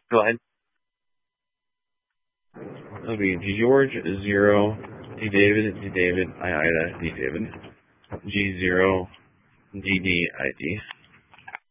Go ahead. It'll be G George 0, D David, I Ida, D David, G 0, D D I D.